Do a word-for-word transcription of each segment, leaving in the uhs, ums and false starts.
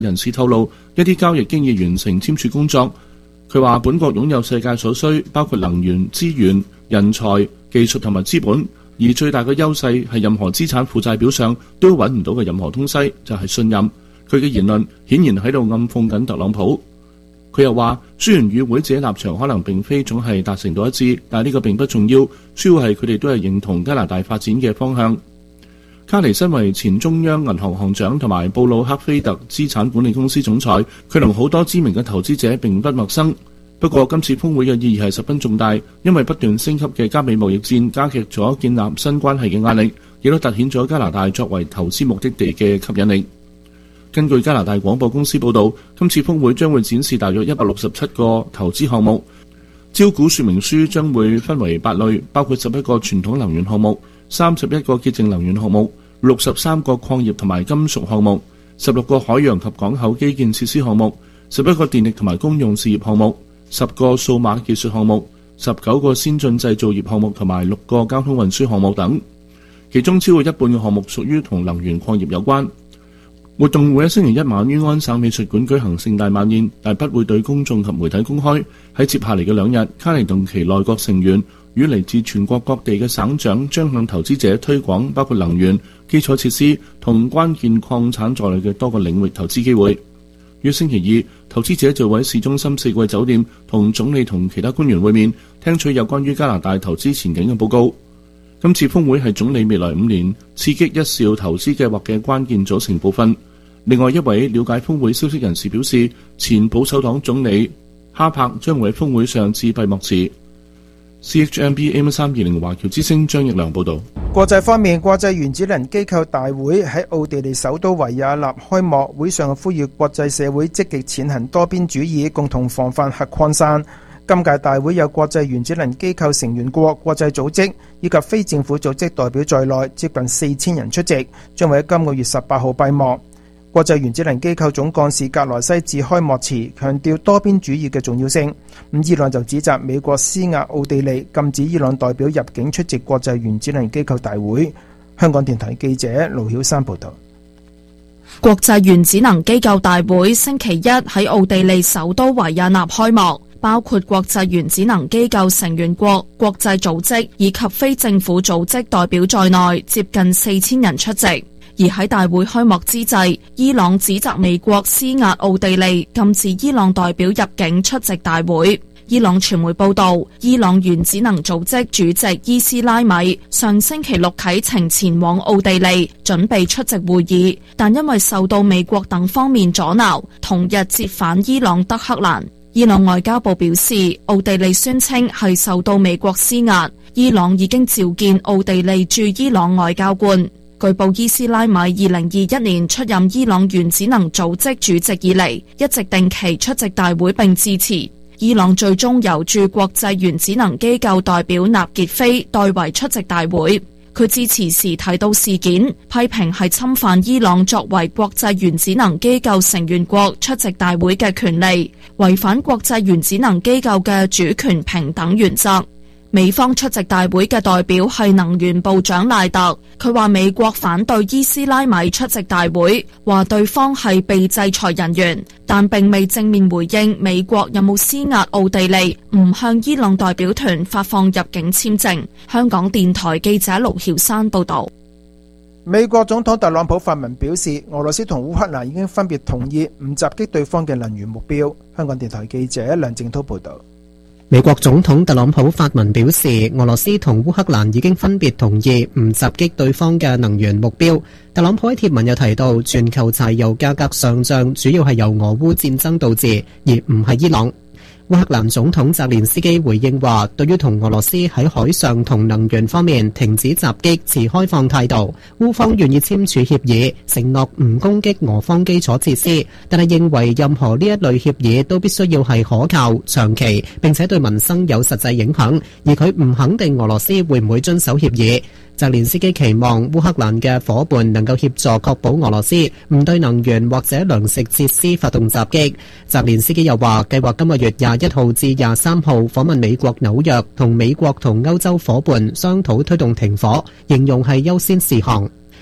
人士透露，一啲交易經已完成簽署工作。佢話本國擁有世界所需，包括能源、資源、人才、技術同埋資本，而最大嘅優勢係任何資產負債表上都揾唔到嘅任何東西，就係信任。佢嘅言論顯然喺度暗諷緊特朗普。佢又話，雖然與會者立場可能並非總係達成到一致，但係呢個並不重要，主要係佢哋都係認同加拿大發展嘅方向。卡尼身為前中央銀行行長同埋布魯克菲特資產管理公司總裁，佢同好多知名嘅投資者並不陌生。不過今次峰會嘅意義係十分重大，因為不斷升級嘅加美貿易戰加劇咗建立新關係嘅壓力，亦都凸顯咗加拿大作為投資目的地嘅吸引力。根據加拿大廣播公司報導，今次峰會將會展示大約一百六十七個投資項目，招股說明書將會分為八類，包括十一個傳統能源項目、三十一個潔淨能源項目、六十三個礦業同埋金屬項目、十六個海洋及港口基建設施項目、十一個電力同埋公用事業項目、十個數碼技術項目、十九個先進製造業項目同埋六個交通運輸項目等。其中超過一半嘅項目屬於同能源礦業有關。活動會喺星期一晚於安省美術館舉行盛大晚宴，但不會對公眾及媒體公開。喺接下嚟嘅兩日，卡尼同其內閣成員與嚟自全國各地嘅省長將向投資者推廣包括能源、基礎設施同關鍵礦產在內嘅多個領域投資機會。於星期二，投資者就會喺市中心四季酒店同總理同其他官員會面，聽取有關於加拿大投資前景嘅報告。今次峰會係總理未來五年刺激一兆投資計劃嘅關鍵組成部分。另外一位了解峰會消息人士表示，前保守黨總理哈柏將會喺峰會上致閉幕詞。C H M B A M 三二零華僑之聲張奕良報道。 國際方面，國際原子能機構大會喺奧地利首都維也納開幕，會上呼籲國際社會積極踐行多邊主義，共同防範核擴散。今屆大會有國際原子能機構成員國、國際組織以及非政府組織代表在內，接近四千人出席，將會喺今個月十八號閉幕。國際原子能機構總幹事格萊西致開幕詞，強調多邊主義嘅重要性。咁伊朗就指責美國施壓奧地利，禁止伊朗代表入境出席國際原子能機構大會。香港電台記者盧曉山報道。 國際原子能機構大會星期一喺奧地利首都維也納開幕，包括國際原子能機構成員國、國際組織以及非政府組織代表在內，接近四千人出席。而喺大會開幕之際，伊朗指責美國施壓奧地利，禁止伊朗代表入境出席大會。伊朗傳媒報道，伊朗原子能組織主席伊斯拉米上星期六啟程前往奧地利，準備出席會議，但因為受到美國等方面阻撓，同日折返伊朗德黑蘭。伊朗外交部表示，奧地利宣稱係受到美國施壓，伊朗已經召見奧地利駐伊朗外交官。據報，伊斯拉米二零二一年出任伊朗原子能組織主席以嚟，一直定期出席大會並致辭。伊朗最終由駐國際原子能機構代表納傑菲代為出席大會。佢致辭時提到事件，批評係侵犯伊朗作為國際原子能機構成員國出席大會嘅權利，違反國際原子能機構嘅主權平等原則。美方出席大會嘅代表係能源部長賴特，佢話美國反對伊斯拉米出席大會，話對方係被制裁人員，但並未正面回應美國有冇施壓奧地利唔向伊朗代表團發放入境簽證。香港電台記者盧曉山報道。 美國總統特朗普發文表示，俄羅斯同烏克蘭已經分別同意唔襲擊對方嘅能源目標。香港電台記者梁正濤報道。 美國總統特朗普發文表示，俄羅斯同烏克蘭已經分別同意唔襲擊對方嘅能源目標。特朗普喺貼文又提到，全球柴油價格上漲主要係由俄烏戰爭導致，而唔係伊朗。烏克蘭總統澤連斯基回應話，對於同俄羅斯喺海上同能源方面停止襲擊持開放態度，烏方願意簽署協議，承諾唔攻擊俄方基礎設施，但係認為任何呢一類協議都必須要係可靠、長期，並且對民生有實際影響，而佢唔肯定俄羅斯會唔會遵守協議。澤連斯基期望烏克蘭嘅夥伴能夠協助確保俄羅斯唔對能源或者糧食設施發動襲擊。澤連斯基又話，計劃今個月廿一號至廿三號訪問美國紐約，同美國同歐洲夥伴商討推動停火，形容係優先事項。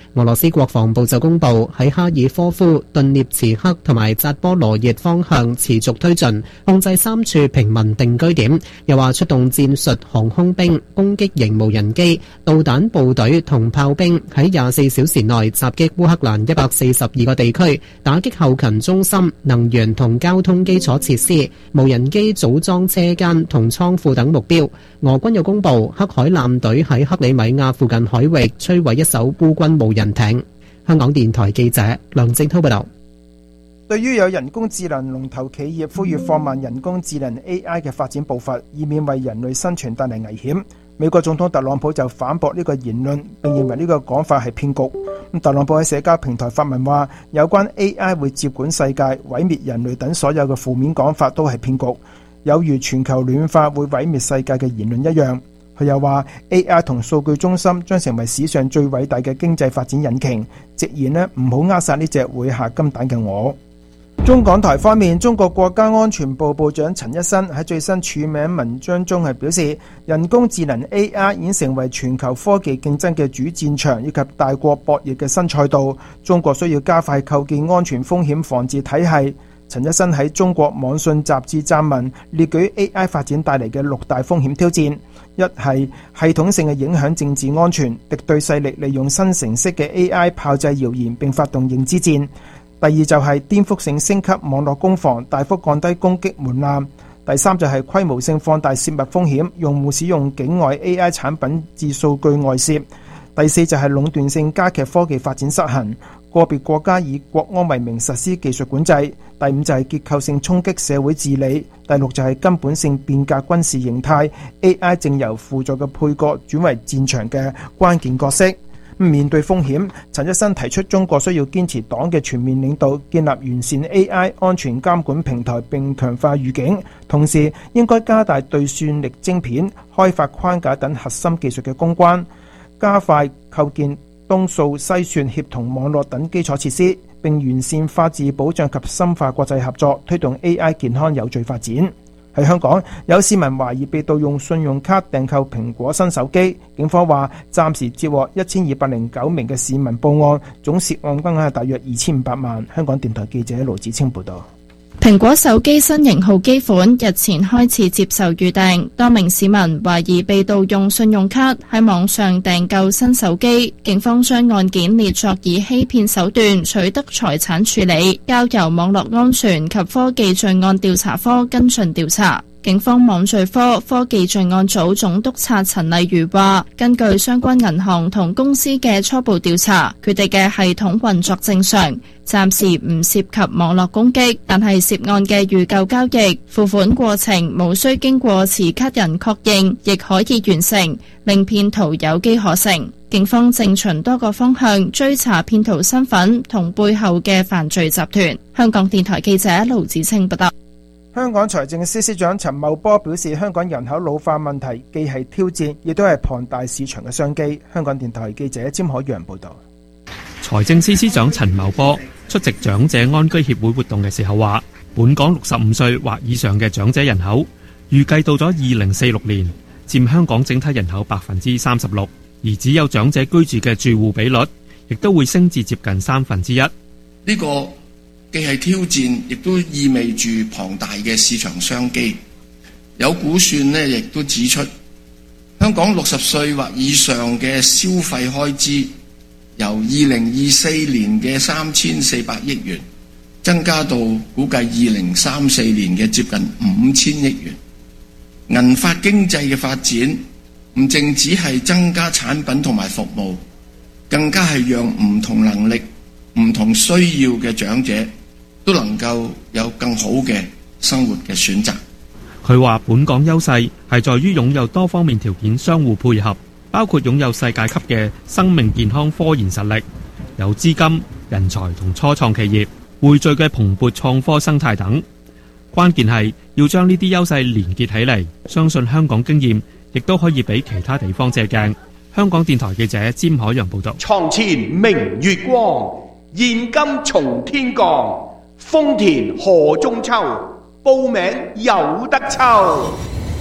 俄羅斯國防部就公布喺哈爾科夫、頓涅茨克同埋扎波羅熱方向持續推進，控制三處平民定居點，又話出動戰術航空兵、攻擊型無人機、導彈部隊同炮兵喺廿四小時內襲擊烏克蘭一百四十二個地區，打擊後勤中心、能源同交通基礎設施、無人機組裝車間同倉庫等目標。俄軍又公布黑海艦隊喺克里米亞附近海域摧毀一艘烏軍無人艇。香港電台記者梁正滔報道。 對於有人工智能龍頭企業呼籲放慢人工智能 A I 嘅發展步伐，以免為人類生存帶嚟危險，美國總統特朗普就反駁呢個言論，並認為呢個講法係騙局。咁特朗普喺社交平台發文話，有關 A I 會接管世界、毀滅人類等所有嘅負面講法都係騙局，有如全球暖化會毀滅世界嘅言論一樣。佢又話 A I 同數據中心將成為史上最偉大嘅經濟發展引擎，直言呢唔好扼殺呢隻會下金蛋嘅鵝。中港台方面，中國國家安全部部長陳一新喺最新署名文章中係表示，人工智能 A I 已經成為全球科技競爭嘅主戰場以及大國博弈嘅新賽道，中國需要加快構建安全風險防治體系。陳一新喺中國網信雜誌撰文，列舉 A I 發展帶嚟嘅六大風險挑戰。一係系統性嘅影響政治安全，敵對勢力利用新形式嘅 A I 炮製謠言並發動認知戰。第二就係顛覆性升級網絡攻防，大幅降低攻擊門檻。第三就係規模性放大泄密風險，用戶使用境外 A I 產品致數據外泄。第四就係壟斷性加劇科技發展失衡，個別國家以國安為名實施技術管制。第五就係結構性衝擊社會治理。第六就係根本性變革軍事形態， A I 正由輔助嘅配角轉為戰場嘅關鍵角色。面對風險，陳一新提出中國需要堅持黨嘅全面領導，建立完善 A I 安全監管平台並強化預警，同時應該加大對算力晶片、開發框架等核心技術嘅攻關，加快構建東數西算協同網絡等基礎設施，並完善法治保障及深化國際合作，推動 A I 健康有序發展。喺香港，有市民懷疑被盜用信用卡訂購蘋果新手機，警方話暫時接獲一千二百零九名嘅市民報案，總涉案金額係大約二千五百萬。香港電台記者盧子清報道。 蘋果手機新型號機款日前開始接受預訂，多名市民懷疑被盜用信用卡喺網上訂購新手機，警方將案件列作以欺騙手段取得財產處理，交由網絡安全及科技罪案調查科跟進調查。警方網罪科科技罪案組總督察陳麗如話，根據相關銀行同公司嘅初步調查，佢哋嘅系統運作正常，暫時唔涉及網絡攻擊，但係涉案嘅預購交易、付款過程無需經過持卡人確認，亦可以完成，令騙徒有機可乘。警方正循多個方向追查騙徒身份同背後嘅犯罪集團。香港電台記者盧子清報道。 香港財政司司長陳茂波表示，香港人口老化問題既係挑戰，亦都係龐大市場嘅商機。香港電台記者詹海洋報道。 財政司司長陳茂波出席長者安居協會活動嘅時候話，本港六十五歲或以上嘅長者人口預計到咗二零四六年佔香港整體人口百分之三十六，而只有長者居住嘅住戶比率亦都會升至接近三分之一。 呢個既係挑戰，亦都意味住龐大嘅市場商機。有估算呢，亦都指出，香港六十歲或以上嘅消費開支由二零二四年嘅三千四百億元增加到估計二零三四年嘅接近五千億元。銀髮經濟嘅發展唔淨只係增加產品同埋服務，更加係讓唔同能力、唔同需要嘅長者都能夠有更好嘅生活嘅選擇。 佢話本港優勢係在於擁有多方面條件相互配合，包括擁有世界級嘅生命健康科研實力，有資金、人才同初創企業匯聚嘅蓬勃創科生態等。關鍵係要將呢啲優勢連結起嚟，相信香港經驗亦都可以俾其他地方借鏡。香港電台記者詹海洋報道。 床前明月光，現金從天降，豐田賀中秋，報名有得抽。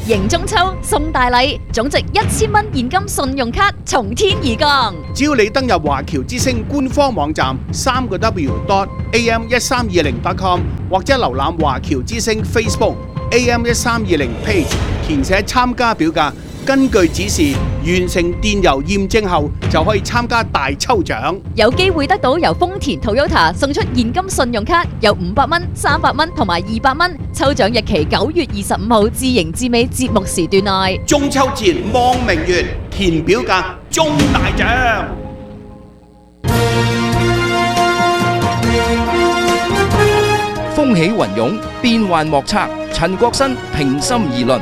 迎中秋送大禮，總值一千蚊現金信用卡從天而降。 只要你登入華僑之星官方網站三個 W dot A M 一三二零 dot com 或者瀏覽華僑之星 Facebook A M 一三二零 page， 填寫參加表格，根據指示完成電郵驗證後，就可以參加大抽獎， 有機會得到由豐田 Toyota 送出現金信用卡，有五百蚊、三百蚊同埋二百蚊。抽獎日期九月二十五號至迎至尾節目時段內。 中秋節望明月，填表格中大獎。 風起雲湧，變幻莫測。陳國新平心而論。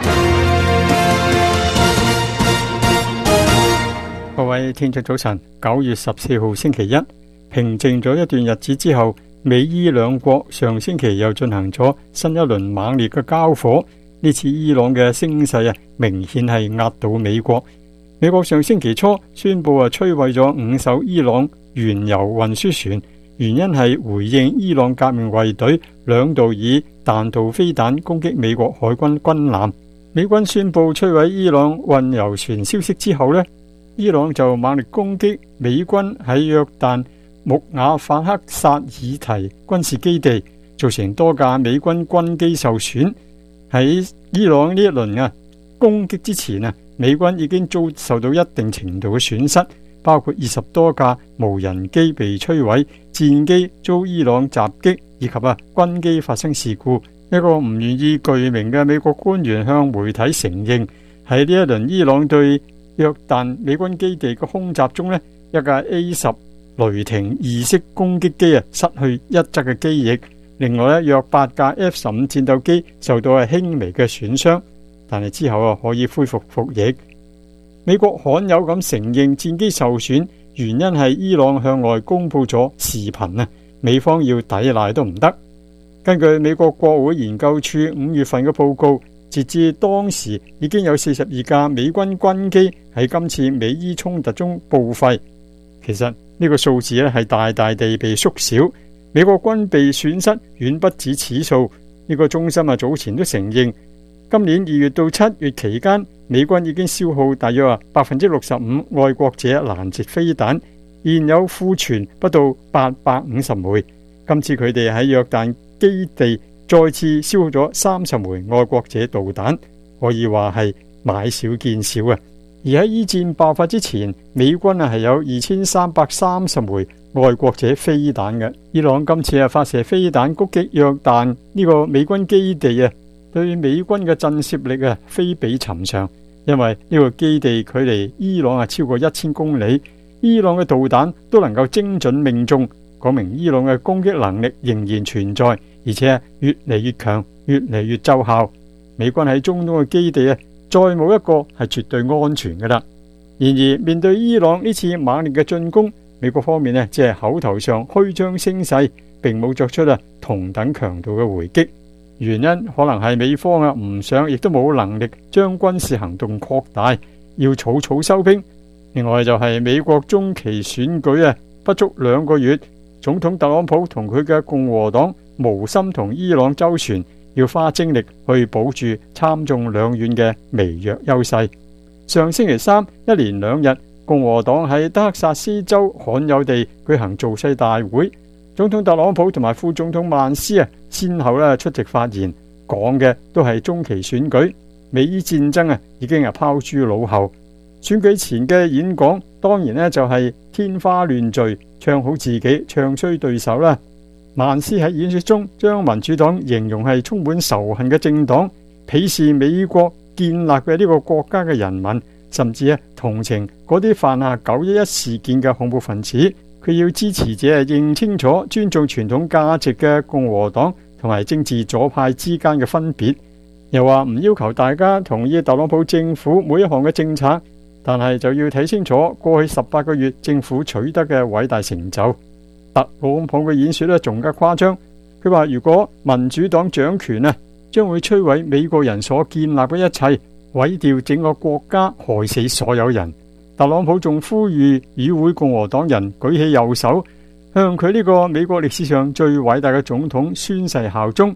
各位聽眾早晨，九月十四號星期一，平靜咗一段日子之後，美伊兩國上星期又進行咗新一輪猛烈嘅交火。呢次伊朗嘅聲勢啊，明顯係壓倒美國。美國上星期初宣布啊，摧毀咗五艘伊朗原油運輸船，原因係回應伊朗革命衛隊兩度以彈道飛彈攻擊美國海軍軍艦。美軍宣布摧毀伊朗運油船消息之後呢，伊朗就猛力攻擊美軍喺約旦穆瓦法克薩爾提軍事基地，造成多架美軍軍機受損。喺伊朗呢一輪啊攻擊之前啊，美軍已經遭受到一定程度嘅損失，包括二十多架無人機被摧毀，戰機遭伊朗襲擊，以及啊軍機發生事故。一個唔願意具名嘅美國官員向媒體承認，喺呢一輪伊朗對約旦美軍基地嘅空襲中呢，一架 A 十雷霆二式攻擊機啊失去一側嘅機翼，另外咧約八架 F 十五戰鬥機受到係輕微嘅損傷，但係之後啊可以恢復服役。美國罕有咁承認戰機受損，原因係伊朗向外公布咗視頻啊，美方要抵賴都唔得。根據美國國會研究處五月份嘅報告，截至當時已經有四十二架美軍軍機喺今次美伊衝突中報廢。其實呢個數字咧係大大地被縮小，美國軍備損失遠不止此數。呢個中心啊早前都承認，今年二月到七月期間，美軍已經消耗大約啊百分之六十五愛國者攔截飛彈，現有庫存不到八百五十枚。今次佢哋喺約旦基地再次消耗咗三十枚愛國者導彈，可以話係買少見少啊！而喺伊戰爆發之前，美軍啊係有二千三百三十枚愛國者飛彈嘅。伊朗今次啊發射飛彈攻擊約旦呢個美軍基地啊，對美軍嘅震懾力啊非比尋常，因為呢個基地距離伊朗啊超過一千公里，伊朗嘅導彈都能夠精準命中，講明伊朗嘅攻擊能力仍然存在，而且越嚟越強，越嚟越奏效。美軍喺中東嘅基地啊，再冇一個係絕對安全㗎喇。然而面對伊朗呢次猛烈嘅進攻，美國方面呢只係口頭上虛張聲勢，並冇作出啊同等強度嘅回擊。原因可能係美方啊唔想，亦都冇能力將軍事行動擴大，要草草收兵。另外就係美國中期選舉啊，不足兩個月，總統特朗普同佢嘅共和黨無心同伊朗周旋，要花精力去保住參眾兩院嘅微弱優勢。上星期三一連兩日，共和黨喺德克薩斯州罕有地舉行造勢大會，總統特朗普同埋副總統曼斯啊，先後咧出席發言，講嘅都係中期選舉，美伊戰爭啊已經係拋諸腦後。選舉前嘅演講當然咧就係天花亂墜，唱好自己，唱衰對手啦。曼斯喺演說中將民主黨形容係充滿仇恨嘅政黨，鄙視美國建立嘅呢個國家嘅人民，甚至啊同情嗰啲犯下九一一事件嘅恐怖分子。佢要支持者認清楚尊重傳統價值嘅共和黨同埋政治左派之間嘅分別，又話唔要求大家同意特朗普政府每一項嘅政策，但係就要睇清楚過去十八個月政府取得嘅偉大成就。特朗普嘅演說咧仲加誇張，佢話如果民主黨掌權啊，將會摧毀美國人所建立嘅一切，毀掉整個國家，害死所有人。特朗普仲呼籲議會共和黨人舉起右手，向佢呢個美國歷史上最偉大嘅總統宣誓效忠。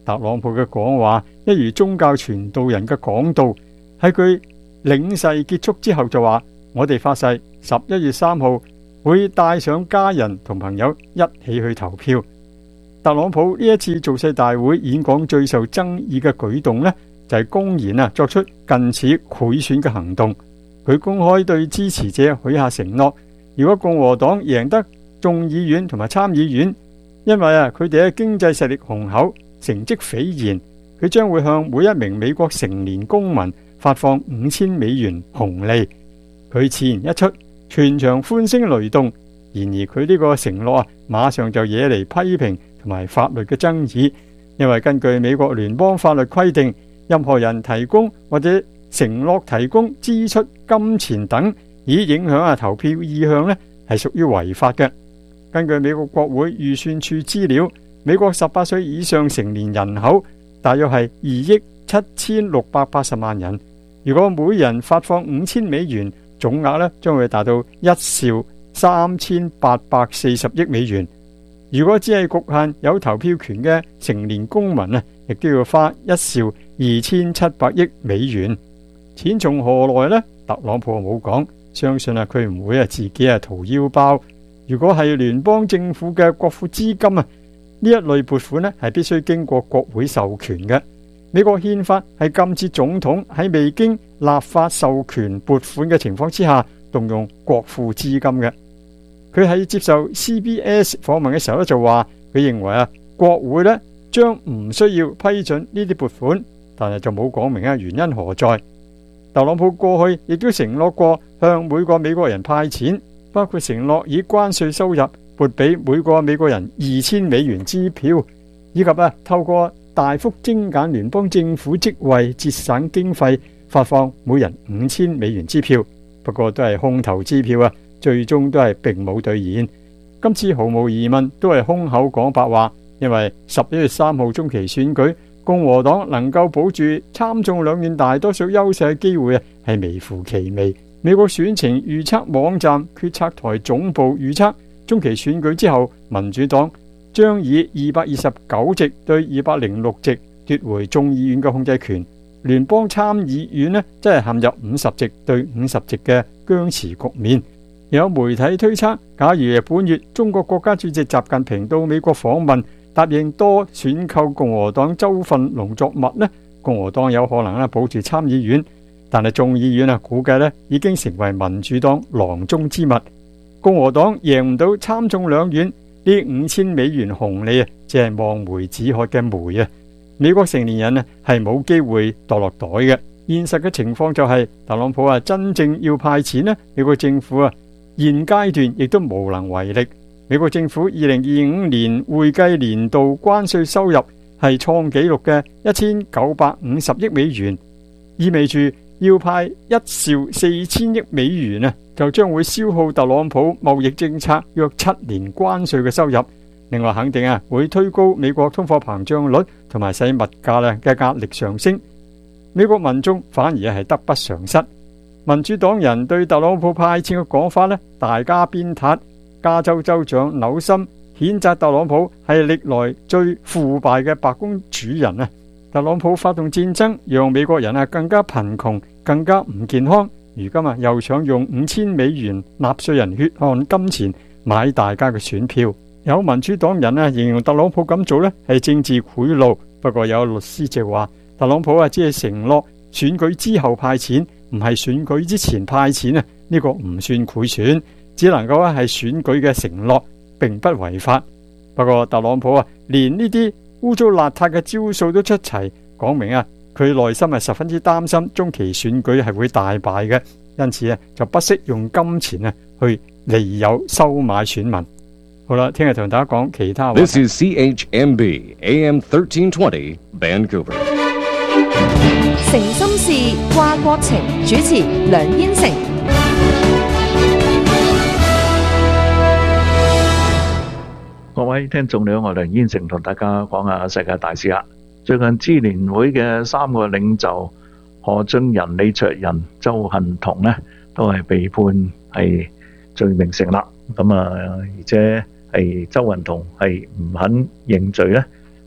特朗普嘅講話一如宗教傳道人嘅講道，喺佢領誓結束之後就話：我哋發誓十一月三號會帶上家人同朋友一起去投票。特朗普呢一次造勢大會演講最受爭議嘅舉動呢，就係、是、公然啊作出近似賄選嘅行動。佢公開對支持者許下承諾，如果共和黨贏得眾議院同埋參議院，因為啊佢哋嘅經濟實力雄厚，成績斐然，佢將會向每一名美國成年公民發放五千美元紅利。佢此言一出，全場歡聲雷動。然而佢呢個承諾啊，馬上就惹嚟批評同埋法律嘅爭議，因為根據美國聯邦法律規定，任何人提供或者承諾提供支出金錢等，以影響啊投票意向呢，係屬於違法嘅。根據美國國會預算處資料，美國十八歲以上成年人口大約係二億七千六百八十萬人。如果每人發放五千美元，總額呢將會達到一兆三千八百四十億美元。如果只係局限有投票權嘅成年公民呢，亦都要花一兆二千七百億美元。錢從何來呢？特朗普冇講，相信啊佢唔會啊自己啊掏腰包。如果係聯邦政府嘅國庫資金啊，呢一類撥款呢係必須經過國會授權嘅。美國憲法係禁止總統喺未經立法授權撥款嘅情況之下動用國庫資金嘅。佢喺接受 C B S 訪問嘅時候咧就話，佢認為啊國會呢將唔需要批准呢啲撥款，但係就冇講明啊原因何在。特朗普過去亦都承諾過向每個美國人派錢，包括承諾以關稅收入撥俾每個美國人二千美元支票，以及啊透過大幅精簡聯邦政府職位節省經費，發放每人五千美元支票。不過都係空頭支票啊，最終都係並冇兌現。今次毫無疑問都係空口講白話，因為十一月三號中期選舉，共和黨能夠保住參眾兩院大多數優勢嘅機會啊，係微乎其微。美國選情預測網站決策台總部預測，中期選舉之後，民主黨將以二百二十九席對二百零六席奪回眾議院嘅控制權，聯邦參議院呢，真係陷入五十席對五十席嘅僵持局面。有媒體推測，假如本月中國國家主席習近平到美國訪問，答應多選購共和黨州份農作物呢，共和黨有可能咧保住參議院，但係眾議院啊，估計咧已經成為民主黨囊中之物。共和黨贏唔到參眾兩院，呢五千美元紅利啊，只係望梅止渴嘅梅啊！美國成年人啊係冇機會墮落袋嘅。現實嘅情況就係、是、特朗普啊真正要派錢呢，美國政府啊現階段亦都無能為力。美國政府二零二五年會計年度關稅收入係創紀錄嘅一千九百五十億美元，意味住要派一兆四千億美元啊，就將會消耗特朗普貿易政策約七年關稅嘅收入。另外肯定啊會推高美國通貨膨脹率，同埋使物價咧嘅壓力上升。美國民眾反而係得不償失。民主黨人對特朗普派錢嘅講法呢，大家鞭撻。加州州長紐森譴責特朗普係歷來最腐敗嘅白宮主人啊！特朗普發動戰爭，讓美國人啊更加貧窮，更加唔健康。如今啊又想用五千美元納稅人血汗金錢買大家嘅選票。有民主黨人啊形容特朗普咁做呢係政治賄賂，不過有律師就話特朗普啊只係承諾選舉之後派錢，唔係選舉之前派錢啊！呢個唔算賄選。只能夠係選舉嘅承諾，並不違法。不過特朗普啊，連呢啲污糟邋遢嘅招數都出齊，講明啊，佢內心係十分之擔心中期選舉係會大敗嘅，因此啊，就不惜用金錢啊去利誘收買選民。好啦，聽日同大家講其他話題。 This is C H M B A M thirteen twenty Vancouver。 誠心事，掛國情，主持梁燕成。 各位聽眾你好，我梁燕成同大家講下世界大事啦。最近支聯會嘅三個領袖何俊仁、李卓人、鄒幸彤呢，都係被判係罪名成立。咁啊，而且係鄒幸彤係唔肯認罪呢，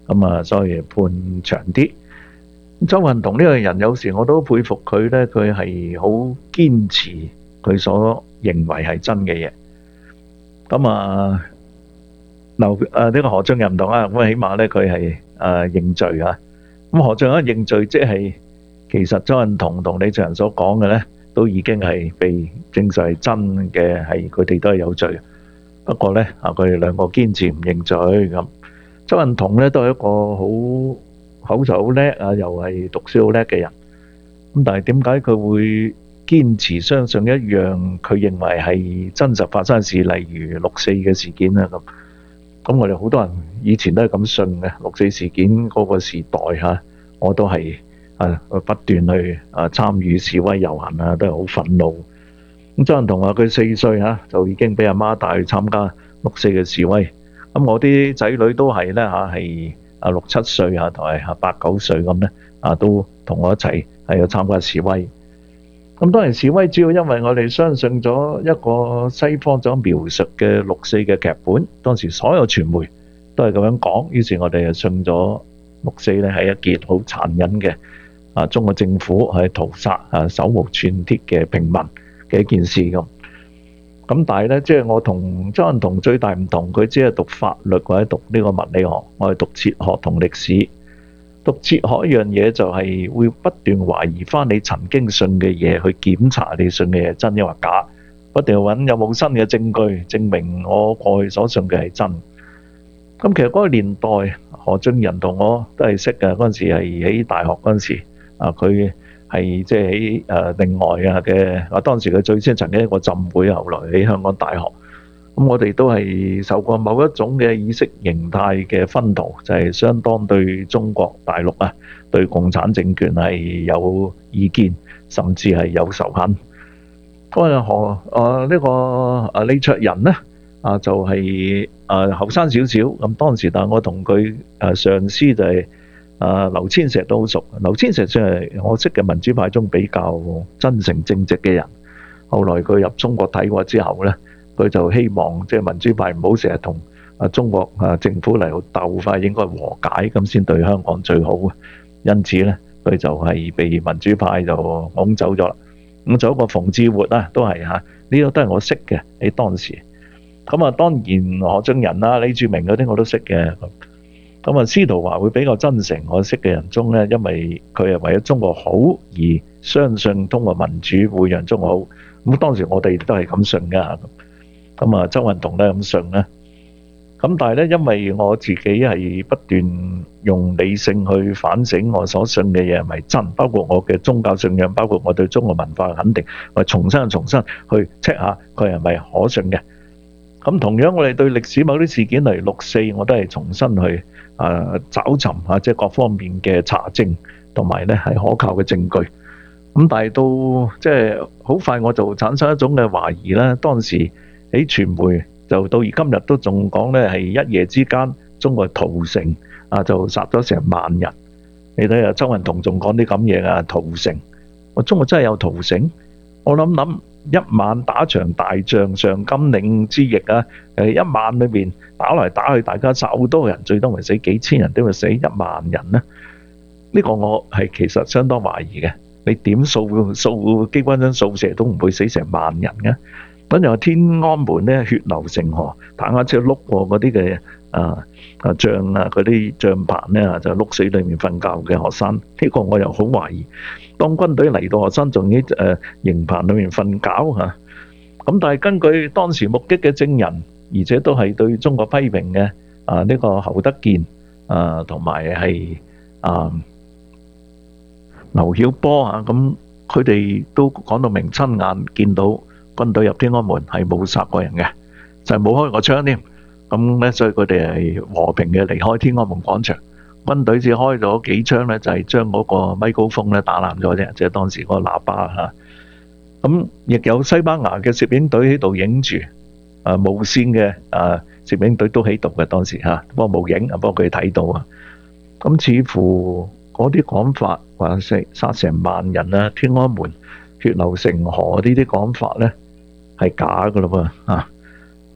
咁啊，所以判長啲。周運同呢個人有時我都佩服佢呢，佢係好堅持佢所認為係真嘅嘢。咁啊，劉誒呢個何俊仁唔同啊，咁起碼呢，佢係誒認罪啊。咁何俊仁認罪，即係其實周運同同李卓人所講嘅呢，都已經係被證實係真嘅，係佢哋都係有罪。不過呢，啊佢哋兩個堅持唔認罪咁。周運同呢都係一個好口才好叻啊，又係讀書好叻嘅人。咁但係點解佢會堅持相信一樣佢認為係真實發生嘅事，例如六四嘅事件啊咁？咁我哋好多人以前都係咁信嘅。六四事件嗰個時代嚇，我都係啊不斷去啊參與示威遊行啊，都係好憤怒。咁周運同話佢四歲嚇就已經俾阿媽帶去參加六四嘅示威。咁我啲仔女都係咧嚇，係啊六七歲啊，同埋啊八九歲咁咧啊，都同我一齊係有參加示威。咁當然示威主要因為我哋相信咗一個西方所描述嘅六四嘅劇本，當時所有傳媒都係咁樣講，於是我哋就信咗六四咧係一件好殘忍嘅啊中國政府係屠殺啊手無寸鐵嘅平民嘅一件事咁。咁但係咧，即係我同周運同最大唔同，佢只係讀法律或者讀呢個物理學，我係讀哲學同歷史。讀哲學一樣嘢就係會不斷懷疑翻你曾經信嘅嘢，去檢查你信嘅嘢真抑或假，不斷揾有冇新嘅證據證明我過去所信嘅係真。咁其實嗰個年代，何俊仁同我都係識嘅，嗰陣時係喺大學嗰陣時啊，佢係即係喺誒另外啊嘅，啊當時佢最先曾經一個浸會，後來喺香港大學。咁我哋都係受過某一種嘅意識形態嘅熏陶，就係相當對中國大陸啊，對共產政權係有意見，甚至係有仇恨。嗰陣何啊呢個啊李卓人呢啊就係啊後生少少，咁當時但係我同佢誒上司就係啊劉千石都好熟。劉千石算係我識嘅民主派中比較真誠正直嘅人。後來佢入中國睇過之後呢，佢就希望即係民主派唔好成日同啊中國啊政府嚟到鬥法，應該和解咁先對香港最好嘅。因此咧，佢就係被民主派就拱走咗啦。咁仲有一個馮智活啊，都係嚇呢個都係我識嘅喺當時。咁啊，當然何俊仁啊、李柱銘嗰啲我都識嘅。咁啊，司徒華會比較真誠，我識嘅人中咧，因為佢係為咗中國好而相信通過民主會讓中國好。咁當時我哋都係咁信㗎。咁啊，周運同都係咁信啦。咁但係咧，因為我自己係不斷用理性去反省我所信嘅嘢係咪真，包括我嘅宗教信仰，包括我對中國文化嘅肯定，我重新重新去 check 下佢係咪可信嘅。咁同樣我哋對歷史某啲事件例如六四，我都係重新去啊找尋啊，即係各方面嘅查證，同埋咧係可靠嘅證據。咁但係到即係好快我就產生一種嘅懷疑啦。當時喺傳媒就到而今日都仲講咧，係一夜之間中國屠城啊，就殺咗成萬人。你睇下周運同仲講啲咁嘢啊，屠城，我中國真係有屠城？我諗諗一晚打場大仗，上甘嶺之役啊，誒一晚裏邊打來打去，大家殺好多人，最多咪死幾千人，點會死一萬人呢？呢個我係其實相當懷疑嘅。你點掃掃機關槍掃射都唔會死成萬人嘅。咁又天安門咧，血流成河，坦克車碌過嗰啲嘅啊啊帳啊嗰啲帳棚咧，就碌死裏面瞓覺嘅學生。呢個我又好懷疑。當軍隊嚟到，學生仲喺誒營棚裏面瞓覺嚇。咁但係根據當時目擊嘅證人，而且都係對中國批評嘅啊呢個侯德健啊同埋係啊劉曉波啊，咁佢哋都講到明，親眼見到軍隊入天安門係冇殺過人嘅，就係冇開過槍添。咁咧，所以佢哋係和平嘅離開天安門廣場。軍隊只開咗幾槍咧，就係將嗰個咪高峰咧打爛咗啫，即係當時嗰個喇叭嚇。咁亦有西班牙嘅攝影隊喺度影住，啊無線嘅啊攝影隊都喺度嘅當時嚇，不過冇影啊，不過佢睇到啊。咁似乎嗰啲講法話殺殺成萬人啊，天安門血流成河呢啲講法咧係假噶咯噃啊！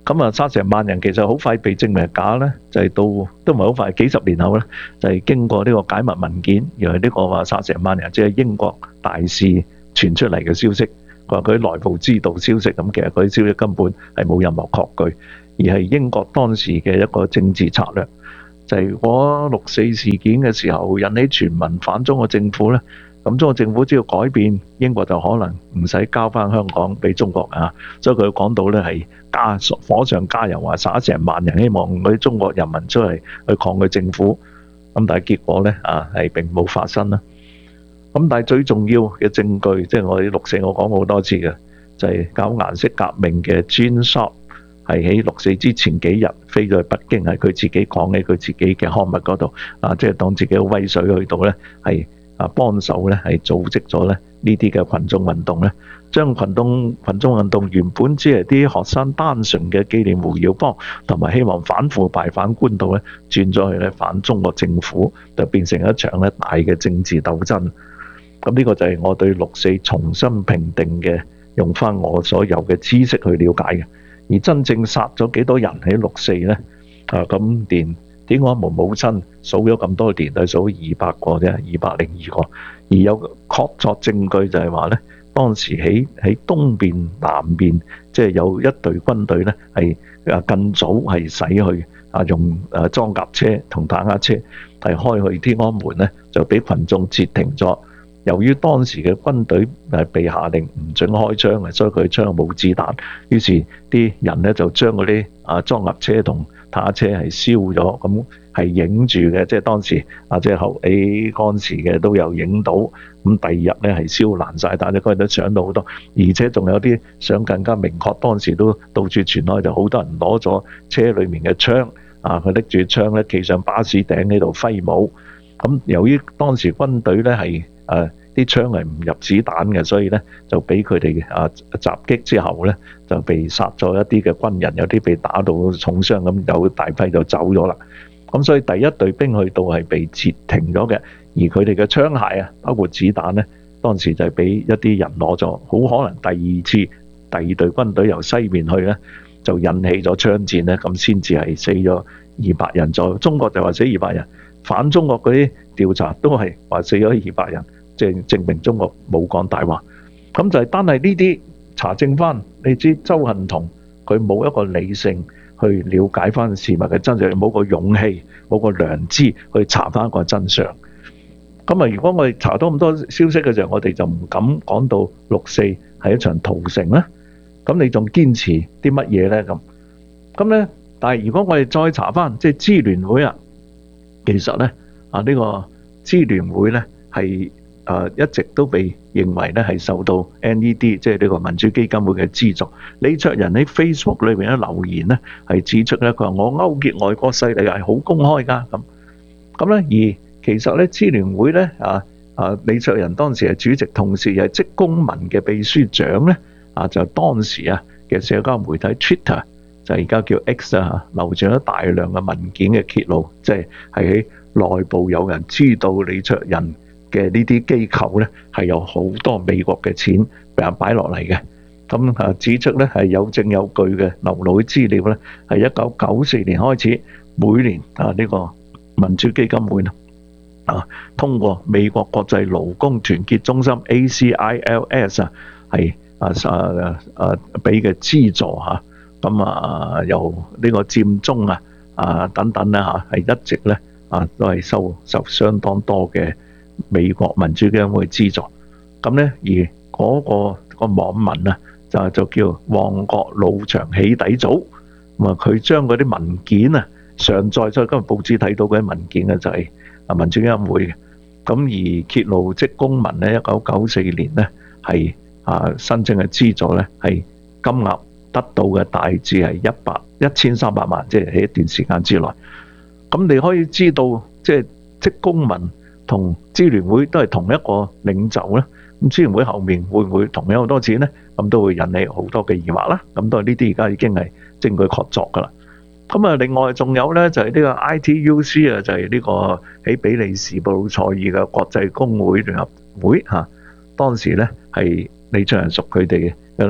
咁啊殺成萬人，其實好快被證明係假咧，就係、是、到都唔係好快，幾十年後咧，就係、是、經過呢個解密文件，原來呢個話殺成萬人即係英國大使傳出嚟嘅消息，佢話佢內部知道消息，咁其實嗰啲消息根本係冇任何確據，而係英國當時嘅一個政治策略，就係、是、嗰六四事件嘅時候引起全民反中國政府咧。咁中國政府只要改變，英國就可能唔使交翻香港俾中國啊！所以佢講到咧係加火上加油，話殺成萬人，希望嗰啲中國人民出嚟去抗拒政府。咁但係結果咧啊係並冇發生啦。咁但係最重要嘅證據，即係我哋六四我講過好多次嘅，就係搞顏色革命嘅 Gene Sharp 係喺六四之前幾日飛咗去北京，係佢自己講喺佢自己嘅刊物嗰度啊，即係當自己嘅威水去到咧係。啊，幫手咧係組織咗咧呢啲嘅群眾運動咧，將群眾群眾運動原本只係啲學生單純嘅紀念胡耀邦同埋希望反腐敗反官倒咧，轉咗去咧反中國政府，就變成一場咧大嘅政治鬥爭。咁呢個就係我對六四重新評定嘅，用翻我所有嘅知識去了解嘅。而真正殺咗幾多人喺六四咧？啊，咁連天安門母親數咗咁多年，係數二百個啫，二百零二個。而有確鑿證據就係話咧，當時喺喺東邊、南邊，即係有一隊軍隊咧，係啊更早係駛去啊用誒裝甲車同坦克車係開去天安門咧，就俾群眾截停咗。由於當時嘅軍隊係被下令唔准開槍嘅，所以佢槍冇子彈，於是啲人咧就將嗰啲啊裝甲車同坦克車係燒咗，咁係影住嘅，即係當時啊，即係後起嗰陣時嘅都有影到。咁第二日咧係燒爛晒，但係嗰日都搶到好多，而且仲有啲相更加明確，當時都到處傳開，就好多人攞咗車裡面嘅槍，啊佢拎住槍咧企上巴士頂喺度揮舞。咁由於當時軍隊咧係誒啲槍係唔入子彈嘅，所以咧就俾佢哋啊襲擊之後咧就被殺咗一啲嘅軍人，有啲被打到重傷，咁有大批就走咗啦。咁所以第一隊兵去到係被截停咗嘅，而佢哋嘅槍械啊，包括子彈咧，當時就係俾一啲人攞咗，好可能第二次第二隊軍隊由西面去咧，就引起咗槍戰咧，咁先至係死咗二百人左右。中國就話死二百人。反中國嗰啲調查都係話死咗二百人，即係證明中國冇講大話。咁就係單係呢啲查證翻，你知鄒幸彤佢冇一個理性去了解翻事物嘅真相，冇個勇氣，冇個良知去查翻個真相。咁啊，如果我哋查到咁多消息嘅時候，我哋就唔敢講到六四係一場屠城啦。咁你仲堅持啲乜嘢咧？咁咁咧，但係如果我哋再查翻，即係支聯會啊。其實咧，啊呢個支聯會咧係誒一直都被認為咧係受到 N E D 即係呢個民主基金會嘅資助。李卓人喺 Facebook 裏邊咧留言咧係指出咧，佢話我勾結外國勢力係好公開㗎咁。咁咧而其實咧支聯會咧啊啊李卓人當時係主席，同時係職工盟嘅秘書長咧啊，就當時啊嘅社交媒體 Twitter。就而家叫 X 啊，流傳咗大量嘅文件嘅揭露，即係係喺內部有人知道李卓人嘅呢啲機構咧係有好多美國嘅錢俾人擺落嚟嘅。咁啊指出咧係有證有據嘅流露資料咧，係一九九四年開始，每年啊呢個民主基金會啊通過美國國際勞工團結中心 A C I L S 啊係啊啊啊俾嘅資助嚇。咁啊，由呢個佔中啊、啊等等啦嚇，係一直咧啊都係收受相當多嘅美國民主基金會資助。咁咧，而嗰個個網民啊，就就叫旺角老場起底組。咁啊，佢將嗰啲文件啊上載咗，今日報紙睇到嗰啲文件嘅就係啊民主基金會嘅。咁而揭露職工盟咧，一九九四年咧係啊申請嘅資助咧係金額。得到嘅大致係一百一千三百萬，即係喺一段時間之內。咁你可以知道，即係職工盟同支聯會都係同一個領袖咧。咁支聯會後面會唔會同樣好多錢咧？咁都會引起好多嘅疑惑啦。咁都係呢啲而家已經係證據確鑿噶啦。咁啊，另外仲有咧就係呢個 I T U C 啊，就係呢個喺比利時布魯塞爾嘅國際工會聯合會嚇。當時咧係李卓人屬佢哋嘅啦。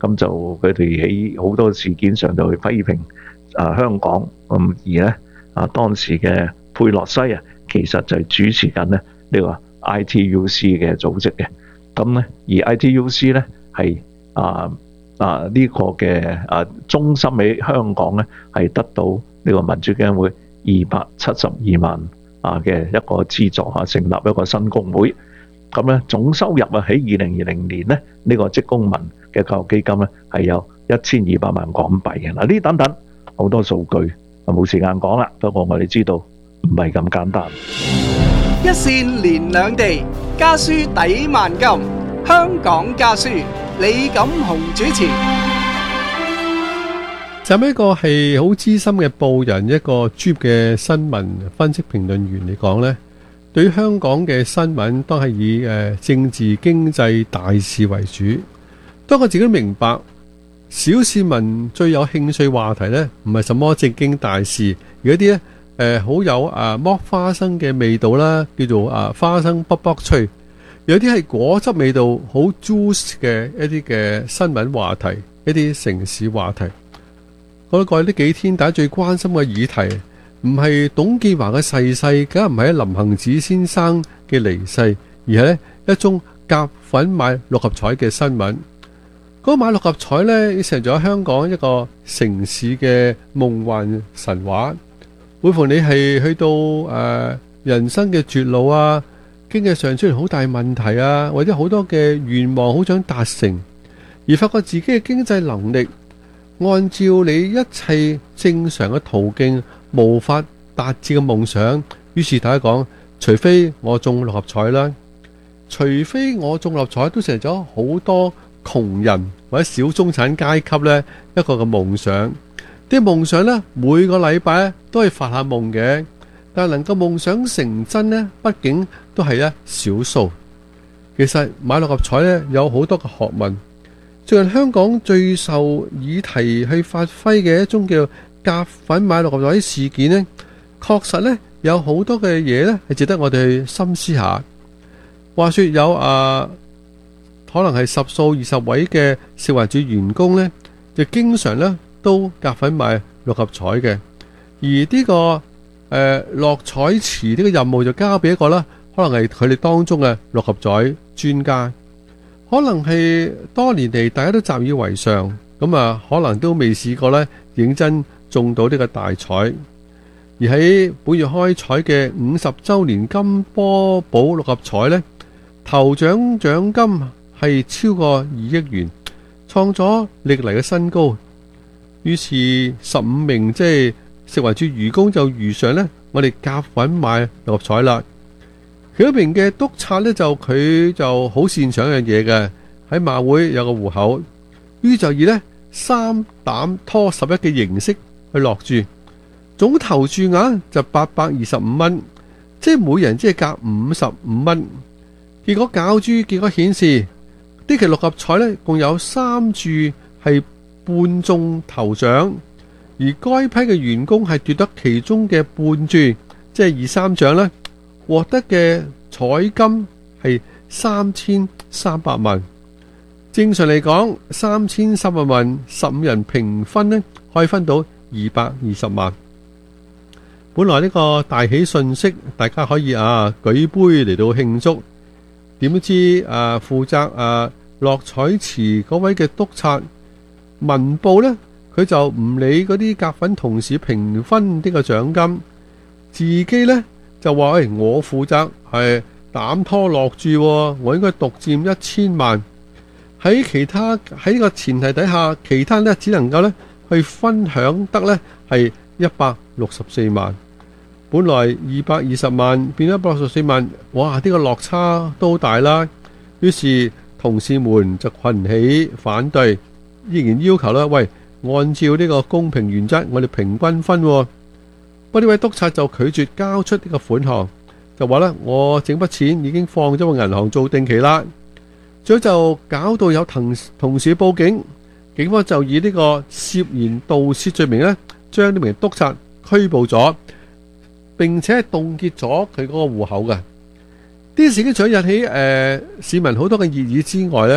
咁就佢哋喺好多事件上就去批評啊香港，咁而咧啊當時嘅佩洛西啊，其實就係主持緊咧呢個 I T U C 嘅組織嘅。咁咧而 I T U C 咧係啊啊呢個嘅啊中心喺香港咧係得到呢個民主基金會二百七十二萬啊嘅一個資助啊，成立一個新工會。咁咧總收入啊喺二零二零年咧呢個職工盟嘅教育基金咧係有一千二百萬港幣嘅。嗱呢等等好多數據啊冇時間講啦，不過我哋知道唔係咁簡單。 一線連兩地，家書抵萬金。香港家書，李錦雄主持。 就一個係好資深嘅報人，一個專業嘅新聞分析評論員嚟講呢，對於香港嘅新聞都係以誒政治經濟大事為主。當我自己都明白，小市民最有興趣話題呢，唔係什麼正經大事，而一啲呢誒好有啊剝花生嘅味道啦，叫做啊花生卜卜脆；有啲係果汁味道好 juice 嘅一啲嘅新聞話題，一啲城市話題。我過去呢幾天大家最關心嘅議題，唔係董建華嘅逝世，梗係唔係林行止先生嘅離世，而係呢一宗夾粉買六合彩嘅新聞。嗰個買六合彩呢，成咗香港一個城市嘅夢幻神話。每逢你係去到誒、呃、人生嘅絕路啊，經濟上出現好大問題啊，或者好多嘅願望好想達成，而發覺自己嘅經濟能力按照你一切正常嘅途徑無法達至嘅夢想，於是大家講，除非我中六合彩啦，除非我中六合彩，都成咗好多窮人或者小中產階級呢一個嘅夢想。啲夢想呢，每個禮拜咧都係發下夢嘅，但係能夠夢想成真呢，畢竟都係一少數。其實買六合彩呢，有好多嘅學問。最近香港最受議題去發揮嘅一種叫夾粉買六合彩事件呢，確實呢有好多嘅嘢呢係值得我哋去深思下。話說有啊，可能係十數二十位嘅食環署員工呢，就經常呢都夾粉買六合彩嘅，而呢、這個誒落彩池呢個任務就交俾一個啦，可能係佢哋當中嘅六合彩專家。可能係多年嚟大家都習以為常，咁啊可能都未試過呢認真中到呢個大彩。而喺本月開彩嘅五十週年金波寶六合彩呢，頭獎獎金係超過二億元，創咗歷嚟嘅新高。於是十五名即係食環署員工就如常呢，我哋夾粉買六合彩啦。佢一名嘅督察呢，就佢就好擅長一樣嘢嘅，喺馬會有個戶口，於就以呢三膽拖十一嘅形式去落注，總投注額就八百二十五蚊，即係每人即係夾五十五蚊。結果攪珠結果顯示，呢期六合彩呢共有三注係半中頭獎，而該批嘅員工係奪得其中嘅半注，即係二三獎呢，獲得嘅彩金係三千三百萬。正常嚟講，三千三百萬十五人平分呢，可以分到二百二十萬。本來呢個大喜訊息，大家可以啊舉杯嚟到慶祝。點知啊負責啊落彩池嗰位嘅督察文報呢，佢就唔理嗰啲夾粉同事平分呢個獎金，自己呢就話：誒，我負責係膽拖落注，我應該獨佔一千萬。喺其他喺呢個前提底下，其他呢只能夠呢去分享得呢係一百六十四萬。本來二百二十萬變咗一百六十四萬，哇！呢個落差都好大啦。於是同事們就群起反對，依然要求啦，喂，按照呢個公平原則，我哋平均分。不過呢位督察就拒絕交出呢個款項，就話咧，我整筆錢已經放咗個銀行做定期啦。最後就搞到有同同事報警，警方就以呢個涉嫌盜竊罪名呢，將呢名督察拘捕咗，並且係凍結咗佢嗰個戶口嘅。呢事件除咗引起誒、呃、市民好多嘅熱議之外呢，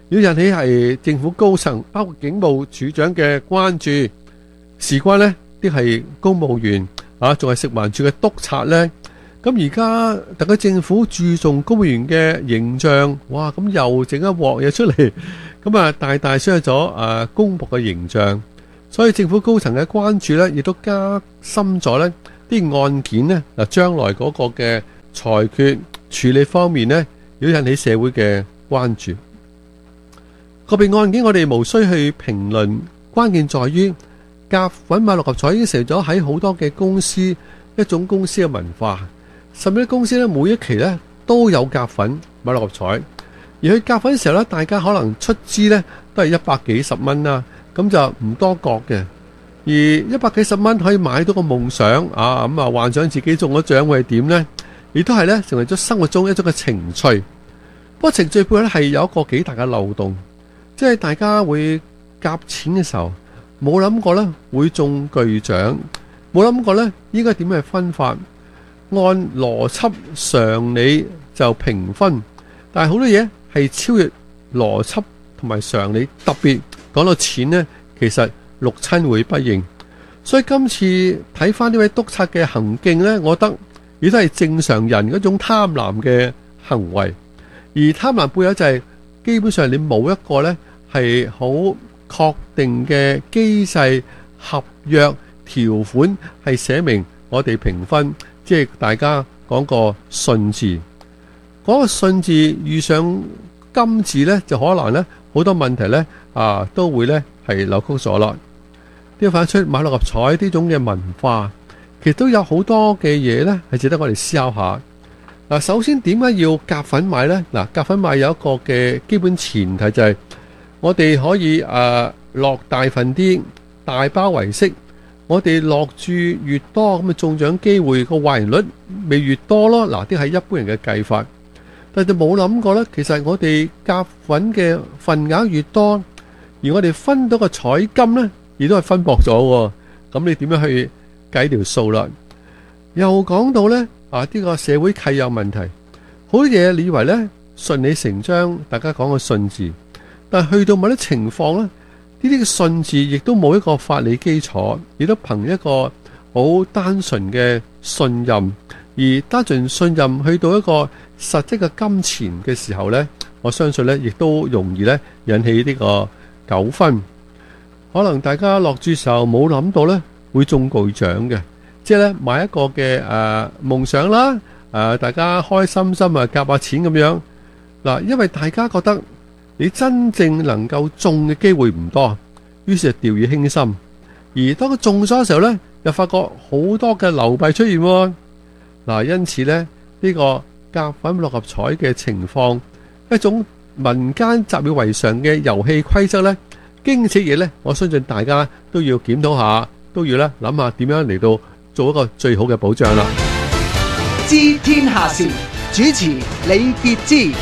要引起係政府高層，包括警務處長嘅關注。事關呢啲係公務員啊，仲係食環署嘅督察呢。咁而家特區政府注重公務員嘅形象，哇！咁又整一鑊嘢出嚟，咁啊大大傷咗誒公僕嘅形象。所以政府高層嘅關注呢，亦都加深咗呢啲案件呢，嗱，將來嗰個嘅裁決處理方面呢，要引起社會嘅關注。個別案件我哋無需去評論，關鍵在於夾粉買六合彩已經成咗喺好多嘅公司一種公司嘅文化，甚至啲公司咧每一期咧都有夾粉買六合彩，而佢夾粉嘅時候咧，大家可能出資咧都係一百幾十蚊啦，咁就唔多覺嘅。而一百幾十蚊可以買到個夢想啊，咁啊幻想自己中咗獎會係點呢？亦都係咧成為咗生活中一種嘅情趣。不過程序背後咧係有一個幾大嘅漏洞。即係大家會夾錢嘅時候，冇諗過咧會中巨獎，冇諗過咧應該點樣分法，按邏輯常理就評分，但係好多嘢係超越邏輯同埋常理，特別講到錢呢，其實六親會不認。所以今次睇翻呢位督察嘅行徑呢，我覺得亦都係正常人嗰種貪婪嘅行為，而貪婪背後就係、是。基本上你冇一個呢係好確定嘅機制合約條款係寫明我哋評分，即係大家講個信字，嗰個信字遇上金字呢，就可能呢好多問題呢啊都會呢係扭曲咗啦。呢反出買六合彩呢種嘅文化，其實都有好多嘅嘢呢係值得我哋思考下。嗱，首先點解要夾粉買呢？嗱，夾粉買有一個嘅基本前提就係我哋可以誒落大份啲，大包圍式。我哋落注越多，咁啊中獎機會個壞人率咪越多咯。嗱，啲係一般人嘅計法，但係就冇諗過呢。其實我哋夾粉嘅份額越多，而我哋分到個彩金呢，亦都係分薄咗。咁你點樣去計條數啦？又講到呢。啊！呢個社會契有問題，好多嘢你以為呢順理成章，大家講個信字，但係去到某啲情況呢，呢啲嘅信字亦都冇一個法理基礎，亦都憑一個好單純嘅信任，而單純信任去到一個實質嘅金錢嘅時候呢，我相信呢亦都容易呢引起呢個糾紛。可能大家落注時候冇諗到呢會中巨獎嘅。即係咧買一個嘅誒夢想啦，誒、呃、大家開心心啊夾下錢咁樣嗱，因為大家覺得你真正能夠中嘅機會唔多，於是就掉以輕心。而當佢中咗嘅時候咧，又發覺好多嘅流弊出現喎。嗱，因此咧呢、呢個夾粉六合彩嘅情況，一種民間習以為常嘅遊戲規則咧，經此嘢咧，我相信大家都要檢討下，都要咧諗下點樣嚟到。做一個最好嘅保障啦。 知天下事，主持李傑之。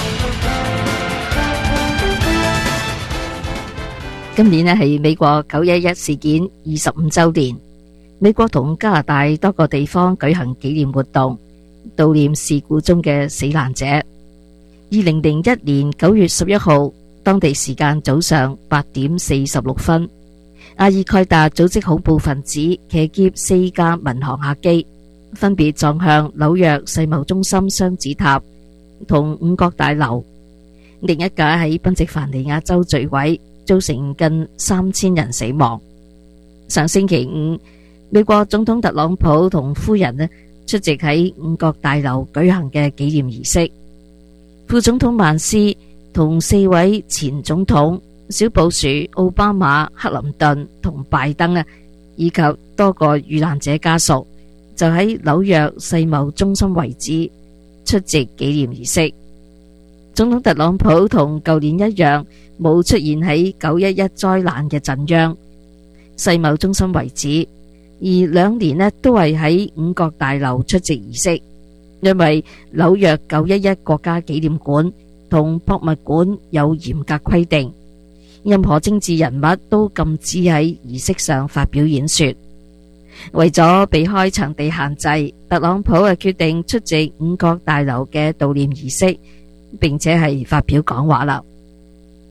今年咧係美國九一一事件二十五周年，美國同加拿大多個地方舉行紀念活動，悼念事故中嘅死難者。二零零一年九月十一號，當地時間早上八點四十六分。阿爾蓋達組織恐怖分子騎劫四架民航客機，分別撞向紐約世貿中心雙子塔同五角大樓，另一架喺賓夕凡尼亞州墜毀，造成近三千人死亡。上星期五，美國總統特朗普同夫人呢出席喺五角大樓舉行嘅紀念儀式，副總統曼斯同四位前總統小布殊、奧巴馬、克林頓同拜登啊，以及多個遇難者家屬，就喺紐約世貿中心遺址出席紀念儀式。總統特朗普同舊年一樣，冇出現喺九一一災難嘅震央世貿中心遺址，而兩年呢都係喺五角大樓出席儀式，因為紐約九一一國家紀念館同博物館有嚴格規定。任何政治人物都禁止喺儀式上發表演說。為咗避開場地限制，特朗普啊決定出席五角大樓嘅悼念儀式，並且係發表講話啦。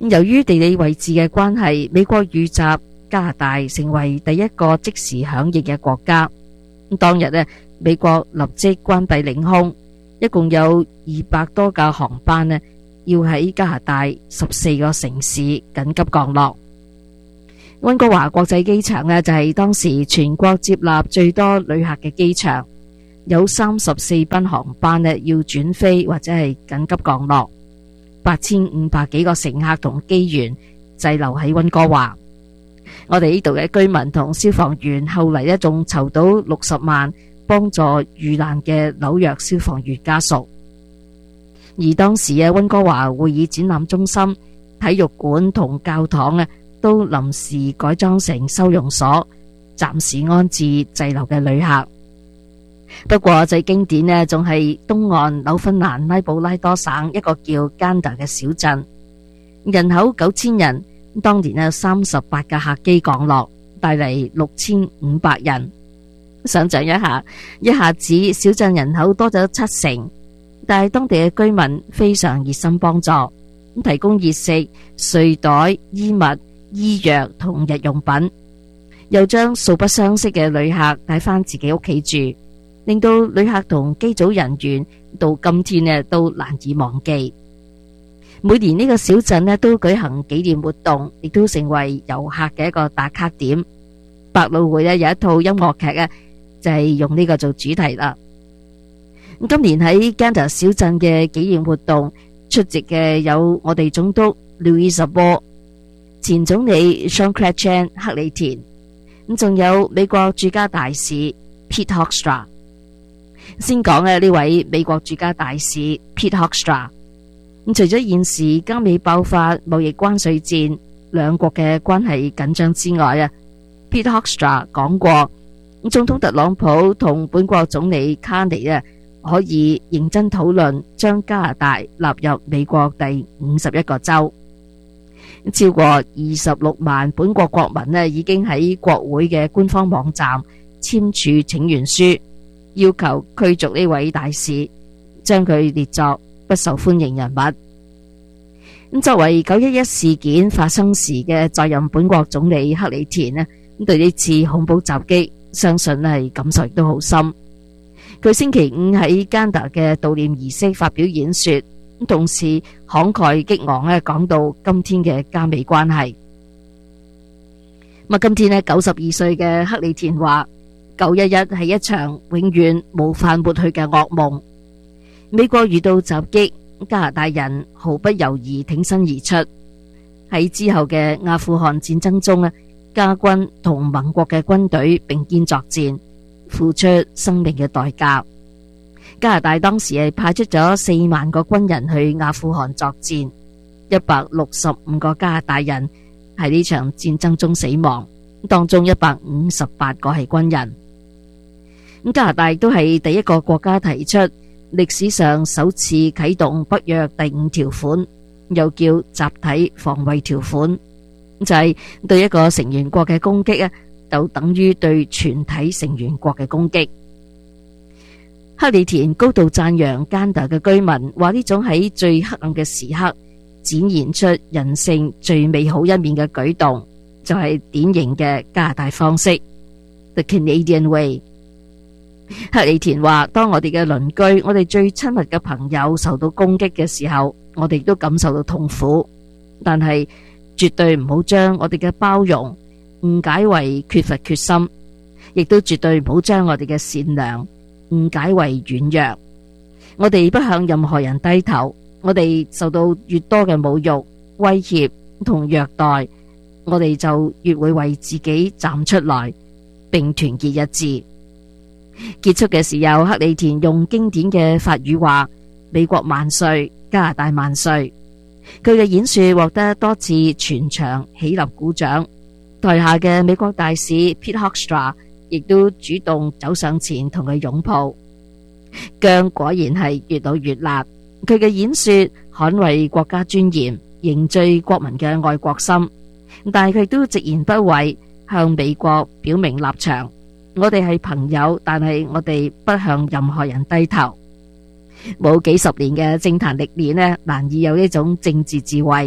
由於地理位置嘅關係，美國遇襲，加拿大成為第一個即時響應嘅國家。當日呢，美國立即關閉領空，一共有二百多架航班呢，要喺加拿大十四個城市緊急降落。溫哥華國際機場呢，就係當時全國接納最多旅客嘅機場，有三十四班航班呢要轉飛或者係緊急降落，八千五百幾個乘客同機員滯留喺溫哥華。我哋呢度嘅居民同消防員後嚟呢仲籌到六十萬幫助遇難嘅紐約消防員家屬。而當時嘅溫哥華會議展覽中心、體育館同教堂呢都臨時改裝成收容所，暫時安置滯留嘅旅客。不過最經典呢，仲係東岸紐芬蘭拉布拉多省一個叫甘達嘅小鎮，人口九千人。當年呢，三十八架客機降落，帶嚟六千五百人。想象一下，一下子小鎮人口多咗七成，但係當地嘅居民非常熱心幫助，提供熱食、睡袋、衣物、醫藥同日用品，又將素不相識嘅旅客帶返自己屋企住，令到旅客同機組人員到今天呢都難以忘記。每年呢個小鎮呢都舉行紀念活動，亦都成為遊客嘅一個打卡點。百老匯呢有一套音樂劇呢就係用呢個做主題啦。今年喺甘達小鎮嘅紀念活動出席嘅有我哋總督 Louis Arbour、前總理 Jean Chrétien 克里田，咁仲有美國駐加大使 Pete Hoekstra。先講嘅呢位美國駐加大使 Pete Hoekstra。咁除咗現時加美爆發貿易關稅戰，兩國嘅關係緊張之外啊 ，Pete Hoekstra 講過，總統特朗普同本國總理卡尼啊可以認真討論將加拿大納入美國第五十一個州。超過二十六萬本國國民呢已經喺國會嘅官方網站簽署請願書，要求驅逐呢位大使，將佢列作不受歡迎人物。咁作為九一一事件發生時嘅在任本國總理克里田呢，咁對呢次恐怖襲擊，相信係感受亦都好深。佢星期五喺甘達嘅悼念儀式發表演說，同時慷慨激昂咧講到今天嘅加美關係。咁啊，今天呢九十二歲嘅克里田話：九一一係一場永遠無法抹去嘅噩夢。美國遇到襲擊，加拿大人毫不猶豫挺身而出。喺之後嘅阿富汗戰爭中咧，加軍同盟國嘅軍隊並肩作戰，付出生命嘅代價。加拿大當時係派出咗四萬個軍人去阿富汗作戰，一百六十五個加拿大人喺呢場戰爭中死亡，當中一百五十八個係軍人。咁加拿大亦都係第一個國家提出歷史上首次啟動北約第五條款，又叫集體防衛條款，就係對一個成員國嘅攻擊啊，就等於對全體成員國嘅攻擊。克里田高度讚揚甘達嘅居民，話呢種喺最黑暗嘅時刻展現出人性最美好一面嘅舉動，就係典型嘅加拿大方式 ，The Canadian Way。克里田話：當我哋嘅鄰居、我哋最親密嘅朋友受到攻擊嘅時候，我哋都感受到痛苦，但係絕對唔好將我哋嘅包容誤解為缺乏決心，亦都絕對唔好將我哋嘅善良誤解為軟弱。我哋不向任何人低頭，我哋受到越多嘅侮辱、威脅同虐待，我哋就越會為自己站出來，並團結一致。結束嘅時候，克里田用經典嘅法語話：美國萬歲，加拿大萬歲。佢嘅演說獲得多次全場起立鼓掌，台下嘅美國大使 Pete Hoekstra 亦都主動走上前同佢擁抱。薑果然係越老越辣，佢嘅演說捍衛國家尊嚴，凝聚國民嘅愛國心，但係佢都直言不諱向美國表明立場。我哋係朋友，但係我哋不向任何人低頭。冇幾十年嘅政壇歷練呢，難以有呢種政治智慧。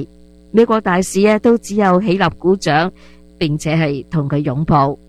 美國大使啊都只有起立鼓掌，並且係同佢擁抱。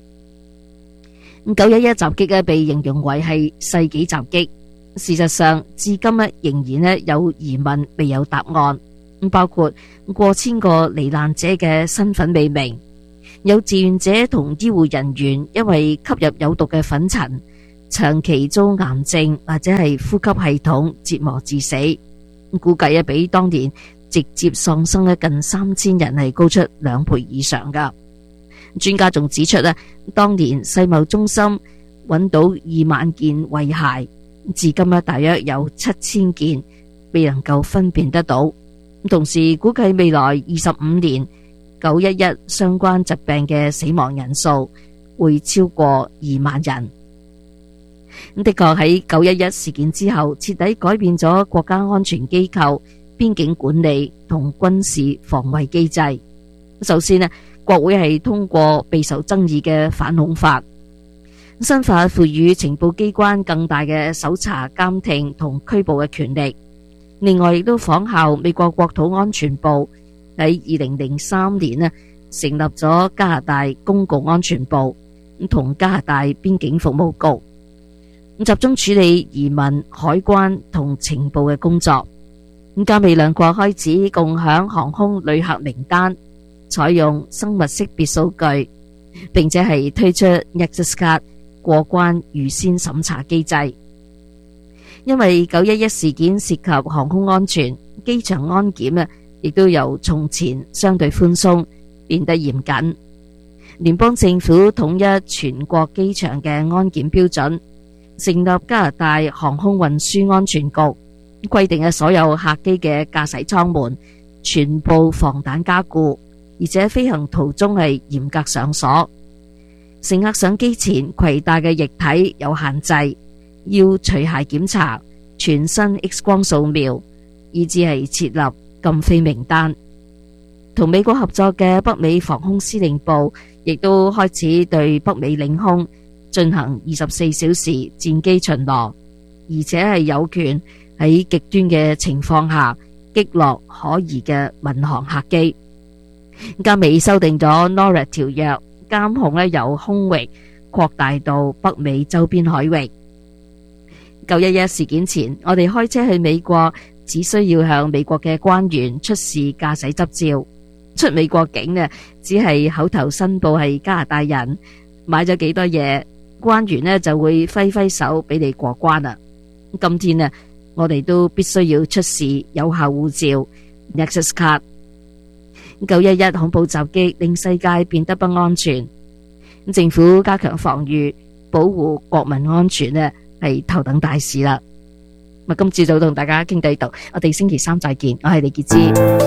九一一襲擊啊被形容為係世紀襲擊，事實上至今啊仍然咧有疑問未有答案，包括過千個罹難者嘅身份未明，有志願者同醫護人員因為吸入有毒嘅粉塵，長期遭癌症或者係呼吸系統折磨致死，估計啊比當年直接喪生嘅近三千人係高出兩倍以上噶。專家仲指出啊，當年世貿中心揾到二萬件遺骸，至今啊大約有七千件未能夠分辨得到。同時估計未來二十五年九一一相關疾病嘅死亡人數會超過二萬人。的確喺九一一事件之後，徹底改變咗國家安全機構、邊境管理同軍事防衛機制。首先呢，國會係通過備受爭議嘅反恐法，新法賦予情報機關更大嘅搜查、監聽同拘捕嘅權力。另外，亦都仿效美國國土安全部喺二零零三年呢成立咗加拿大公共安全部，同加拿大邊境服務局，集中處理移民、海關同情報嘅工作。加美兩國開始共享航空旅客名單，採用生物識別數據，並且係推出 Nexus 卡過關預先審查機制。因為九一一事件涉及航空安全，機場安檢啊，亦都由從前相對寬鬆變得嚴謹。聯邦政府統一全國機場嘅安檢標準，成立加拿大航空運輸安全局，規定嘅所有客機嘅駕駛艙門全部防彈加固，而且飛行途中係嚴格上鎖。乘客上機前攜帶嘅液體有限制，要除鞋檢查、全身 X 光掃描，以至係設立禁飛名單。同美國合作嘅北美防空司令部亦都開始對北美領空進行二十四小時戰機巡邏，而且係有權喺極端嘅情況下擊落可疑嘅民航客機。加美修訂咗 NORAD 條約，監控咧由空域擴大到北美周邊海域。九一一事件前，我哋開車去美國只需要向美國嘅官員出示駕駛執照，出美國境呢只係口頭申報係加拿大人，買咗幾多嘢，官員呢就會揮揮手俾你過關啦。今天呢，我哋都必須要出示有效護照 Nexus 卡。九一一恐怖襲擊令世界變得不安全，政府加強防禦，保護國民安全呢係頭等大事啦。咁今朝早同大家傾到呢度，我哋星期三再見。我係李潔芝。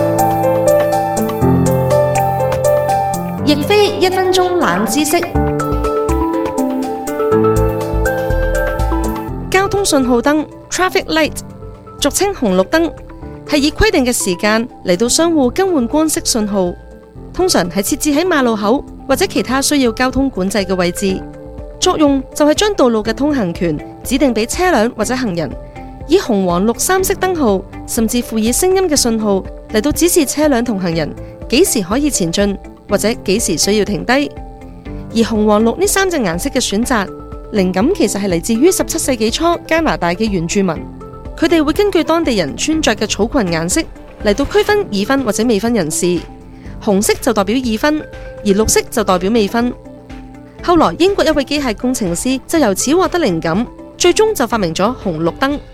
亦非一分鐘冷知識。交通信號燈 （traffic light） 俗稱紅綠燈，係以規定嘅時間嚟到相互更換光色信號，通常係設置喺馬路口或者其他需要交通管制嘅位置。作用就係將道路嘅通行權指定俾車輛或者行人，以紅黃綠三色燈號甚至附以聲音嘅信號嚟到指示車輛同行人幾時可以前進或者幾時需要停低。而紅黃綠呢三隻顏色嘅選擇靈感其實係嚟自於十七世紀初加拿大嘅原住民，佢哋會根據當地人穿着嘅草裙顏色嚟到區分已婚或者未婚人士。紅色就代表已婚，而綠色就代表未婚。後來英國一位機械工程師就由此獲得靈感，最終就發明咗紅綠燈。